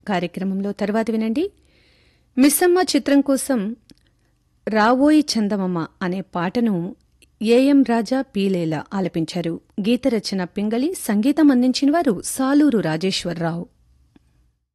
కార్యక్రమంలో తర్వాత వినండి. మిస్సమ్మ చిత్రం కోసం రావోయి చందమమ్మ అనే పాటను ఏఎం రాజా పీలేల ఆలపించారు. గీత రచన పింగళి, సంగీతం అందించిన వారు సాలూరు రాజేశ్వరరావు.